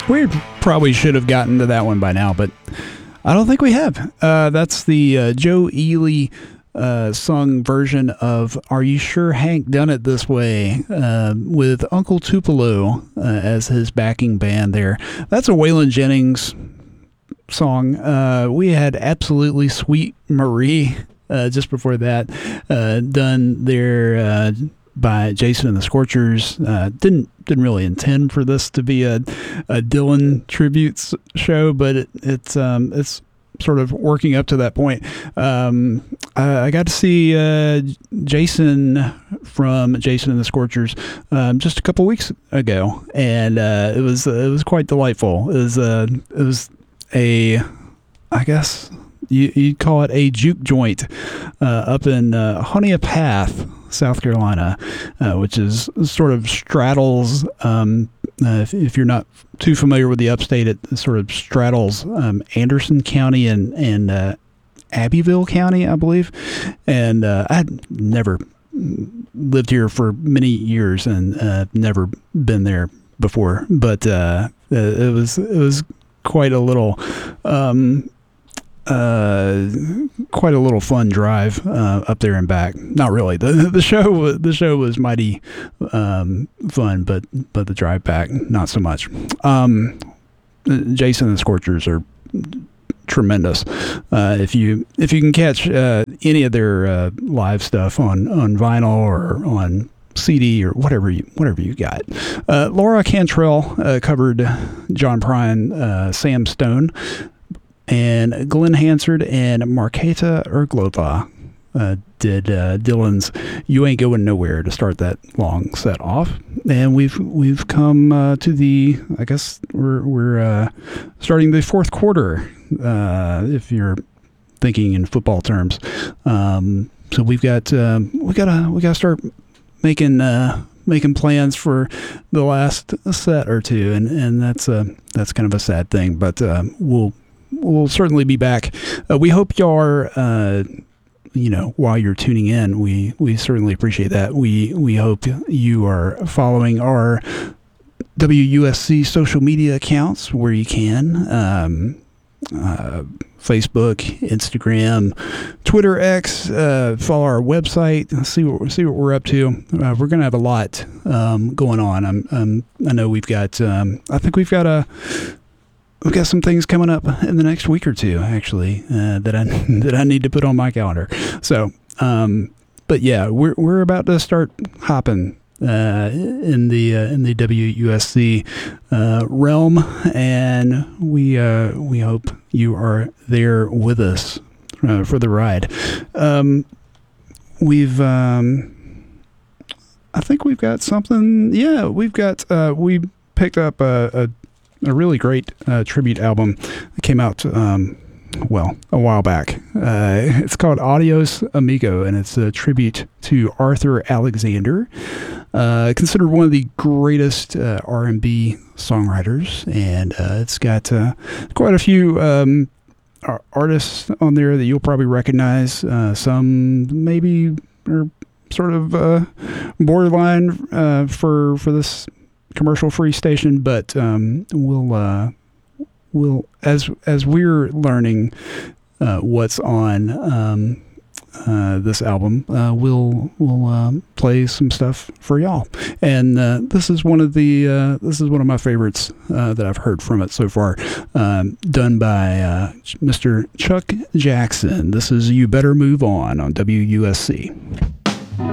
We probably should have gotten to that one by now, but I don't think we have. That's the Joe Ely sung version of Are You Sure Hank Done It This Way, with Uncle Tupelo as his backing band there. That's a Waylon Jennings song. We had Absolutely Sweet Marie just before that, done there by Jason and the Scorchers. Didn't really intend for this to be a Dylan tribute show, but it's sort of working up to that point. I got to see Jason from Jason and the Scorchers just a couple weeks ago, and it was quite delightful. It was a, I guess you'd call it a juke joint up in Honea Path, South Carolina, which is sort of straddles, if you're not too familiar with the upstate, it sort of straddles Anderson County and Abbeville County, I believe. And I had never lived here for many years and never been there before, but it was quite a little fun drive up there and back. Not really. The show was mighty fun, but the drive back not so much. Jason and the Scorchers are tremendous. If you can catch any of their live stuff on vinyl or on CD or whatever you got. Laura Cantrell covered John Prine, Sam Stone, and Glenn Hansard and Marketa Erglova did Dylan's "You Ain't Going Nowhere" to start that long set off. And we've come to the, I guess we're starting the fourth quarter, if you're thinking in football terms. So we gotta start making plans for the last set or two, and that's kind of a sad thing, but we'll certainly be back. We hope y'all are, while you're tuning in, we certainly appreciate that. We hope you are following our WUSC social media accounts where you can. Facebook, Instagram, Twitter, X, follow our website, see what we're up to. We're going to have a lot going on. I know we've got, I think we've got some things coming up in the next week or two, actually, that I need to put on my calendar. So, but yeah, we're about to start hopping in the WUSC realm, and we hope you are there with us for the ride. I think we've got something. Yeah, we picked up a really great tribute album that came out a while back. It's called Adios Amigo, and it's a tribute to Arthur Alexander, considered one of the greatest R&B songwriters, and it's got quite a few artists on there that you'll probably recognize. Some maybe are sort of borderline for this commercial-free station, but we'll as we're learning what's on this album, we'll play some stuff for y'all. And this is one of my favorites that I've heard from it so far, done by Mr. Chuck Jackson. This is "You Better Move On WUSC.